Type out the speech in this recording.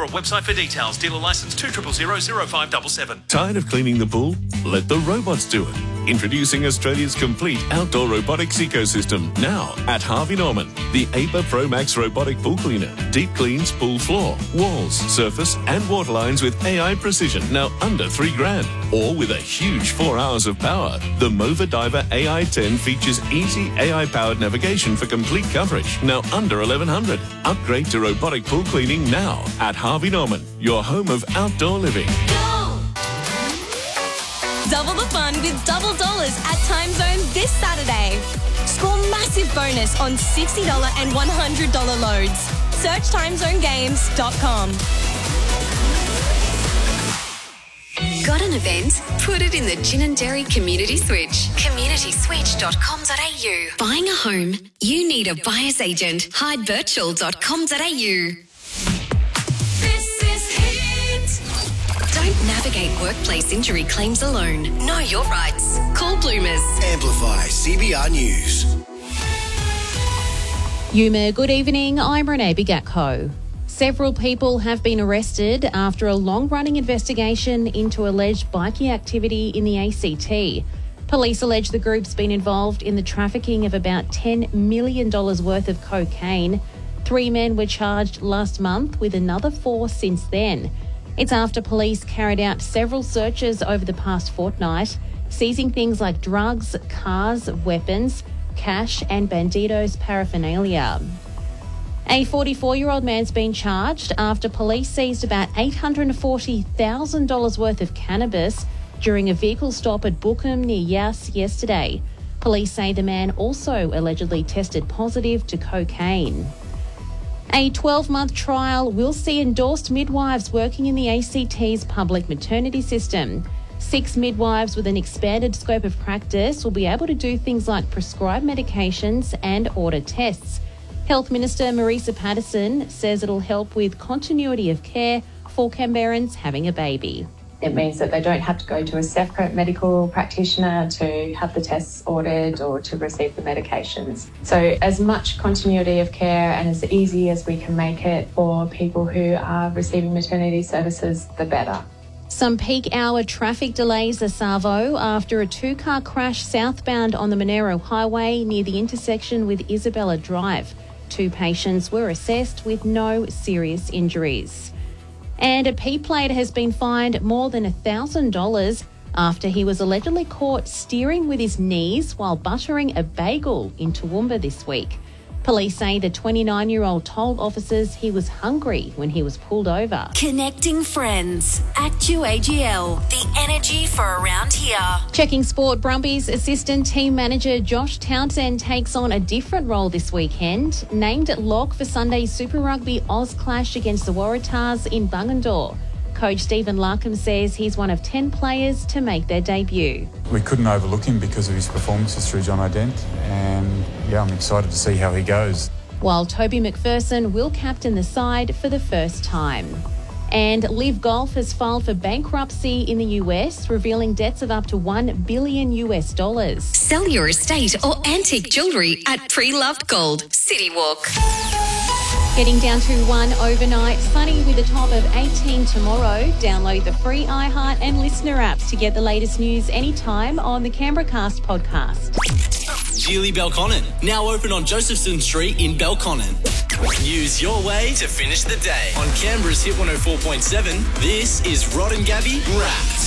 or website for details. Dealer licence 2000577. Tired of cleaning the pool? Let the robots do it. Introducing Australia's complete outdoor robotics ecosystem now at Harvey Norman. The APA Pro Max robotic pool cleaner. Deep cleans pool floor, walls, surface and water lines with AI precision. Now under $3,000. Or with a huge 4 hours of power. The Mova Diver AI10 features easy AI-powered navigation for complete coverage. Now under $1,100. Upgrade to robotic pool cleaning now at Harvey Norman, your home of outdoor living. Double the fun with double dollars at Time Zone this Saturday. Score massive bonus on $60 and $100 loads. Search timezonegames.com. Got an event? Put it in the Gin and Dairy Community Switch. communityswitch.com.au. Buying a home? You need a buyer's agent. HydeVirtual.com.au. Don't navigate workplace injury claims alone. Know your rights. Call Bloomers. Amplify CBR News. Yuma, good evening. I'm Renee Bigatko. Several people have been arrested after a long-running investigation into alleged bikie activity in the ACT. Police allege the group's been involved in the trafficking of about $10 million worth of cocaine. 3 men were charged last month, with another 4 since then. It's after police carried out several searches over the past fortnight, seizing things like drugs, cars, weapons, cash and Bandidos paraphernalia. A 44-year-old man's been charged after police seized about $840,000 worth of cannabis during a vehicle stop at Bookham near Yass yesterday. Police say the man also allegedly tested positive to cocaine. A 12-month trial will see endorsed midwives working in the ACT's public maternity system. 6 midwives with an expanded scope of practice will be able to do things like prescribe medications and order tests. Health Minister Marisa Patterson says it'll help with continuity of care for Canberrans having a baby. It means that they don't have to go to a separate medical practitioner to have the tests ordered or to receive the medications. So as much continuity of care and as easy as we can make it for people who are receiving maternity services, the better. Some peak hour traffic delays at Savo after a 2-car crash southbound on the Monero Highway near the intersection with Isabella Drive. 2 patients were assessed with no serious injuries. And a P-plater has been fined more than $1,000 after he was allegedly caught steering with his knees while buttering a bagel in Toowoomba this week. Police say the 29-year-old told officers he was hungry when he was pulled over. Connecting friends. ActuAGL. The energy for around here. Checking sport, Brumbies assistant team manager Josh Townsend takes on a different role this weekend. Named at lock for Sunday's Super Rugby Oz clash against the Waratahs in Bungendore. Coach Stephen Larkham says he's one of 10 players to make their debut. We couldn't overlook him because of his performances through John O'Dent, and I'm excited to see how he goes. While Toby McPherson will captain the side for the first time. And Live Golf has filed for bankruptcy in the US, revealing debts of up to $1 billion. Sell your estate or antique jewellery at Pre-Loved Gold. City Walk. Getting down to 1 overnight, sunny with a top of 18 tomorrow. Download the free iHeart and Listener apps to get the latest news anytime on the Canberra Cast podcast. Geely Belconnen, now open on Josephson Street in Belconnen. Use your way to finish the day. On Canberra's Hit 104.7, this is Rod and Gabby Wrapped.